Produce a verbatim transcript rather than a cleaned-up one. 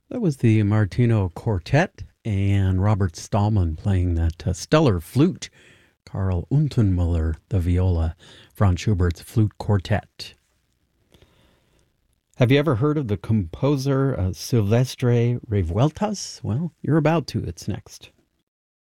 That was the Martino Quartet and Robert Stallman playing that uh, stellar flute. Karl Untermüller, the viola, Franz Schubert's Flute Quartet. Have you ever heard of the composer uh, Silvestre Revueltas? Well, you're about to. It's next.